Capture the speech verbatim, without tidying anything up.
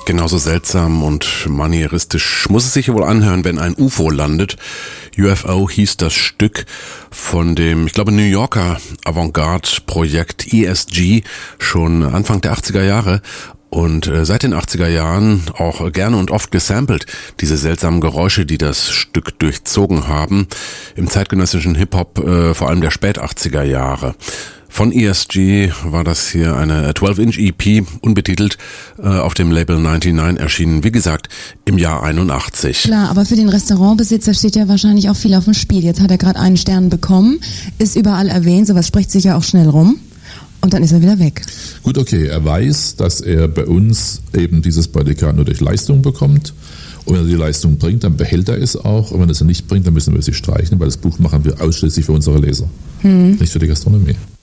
Genauso seltsam und manieristisch muss es sich wohl anhören, wenn ein U F O landet. U F O hieß das Stück von dem, ich glaube, New Yorker Avantgarde-Projekt E S G schon Anfang der achtziger Jahre. Und äh, seit den achtziger Jahren auch gerne und oft gesampelt, diese seltsamen Geräusche, die das Stück durchzogen haben, im zeitgenössischen Hip-Hop, äh, vor allem der Spät-achtziger Jahre. Von E S G war das hier eine zwölf Inch E P, unbetitelt, äh, auf dem Label neunundneunzig erschienen, wie gesagt, im Jahr einundachtzig. Klar, aber für den Restaurantbesitzer steht ja wahrscheinlich auch viel auf dem Spiel. Jetzt hat er gerade einen Stern bekommen, ist überall erwähnt, sowas spricht sich ja auch schnell rum. Und dann ist er wieder weg. Gut, okay, er weiß, dass er bei uns eben dieses Prädikat nur durch Leistung bekommt. Und wenn er die Leistung bringt, dann behält er es auch. Und wenn er es nicht bringt, dann müssen wir es streichen, weil das Buch machen wir ausschließlich für unsere Leser, hm. nicht für die Gastronomie.